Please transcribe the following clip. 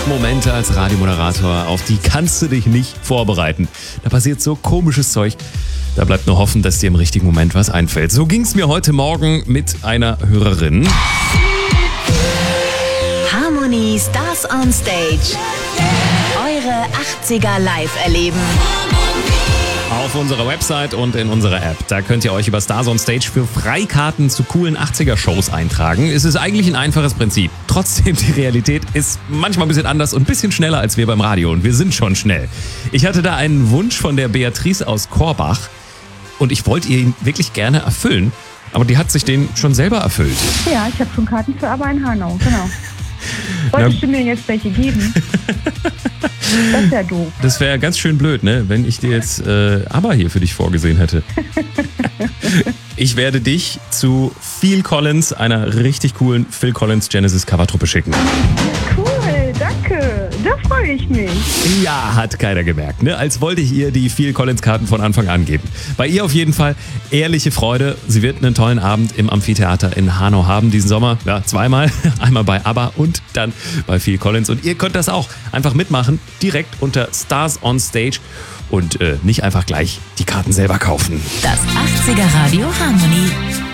Momente als Radiomoderator, auf die kannst du dich nicht vorbereiten. Da passiert so komisches Zeug. Da bleibt nur hoffen, dass dir im richtigen Moment was einfällt. So ging es mir heute Morgen mit einer Hörerin. Harmony Stars on Stage. Eure 80er live erleben. Auf unserer Website und in unserer App. Da könnt ihr euch über Stars on Stage für Freikarten zu coolen 80er-Shows eintragen. Es ist eigentlich ein einfaches Prinzip. Trotzdem, die Realität ist manchmal ein bisschen anders und ein bisschen schneller als wir beim Radio. Und wir sind schon schnell. Ich hatte da einen Wunsch von der Beatrice aus Korbach. Und ich wollte ihn wirklich gerne erfüllen. Aber die hat sich den schon selber erfüllt. Ja, ich habe schon Karten für ABBA in Hanau, genau. Wolltest du mir jetzt welche geben? Das ist ja doof. Das wäre ganz schön blöd, ne? Wenn ich dir jetzt ABBA hier für dich vorgesehen hätte. Ich werde dich zu Phil Collins, einer richtig coolen Phil Collins Genesis Covertruppe schicken. Cool, danke. Da freue ich mich. Ja, hat keiner gemerkt, ne? Als wollte ich ihr die Phil Collins Karten von Anfang an geben. Bei ihr auf jeden Fall ehrliche Freude. Sie wird einen tollen Abend im Amphitheater in Hanau haben diesen Sommer. Ja, zweimal. Einmal bei ABBA und dann bei Phil Collins. Und ihr könnt das auch einfach mitmachen. Direkt unter Stars on Stage. Und nicht einfach gleich die Karten selber kaufen. Das 80er Radio Harmony.